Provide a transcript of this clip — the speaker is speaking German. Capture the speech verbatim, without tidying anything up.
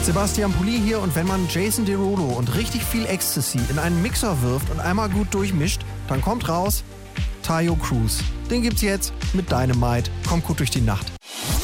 Sebastian Pulli hier, und wenn man Jason Derulo und richtig viel Ecstasy in einen Mixer wirft und einmal gut durchmischt, dann kommt raus Taio Cruz. Den gibt's jetzt mit Dynamite. Kommt gut durch die Nacht.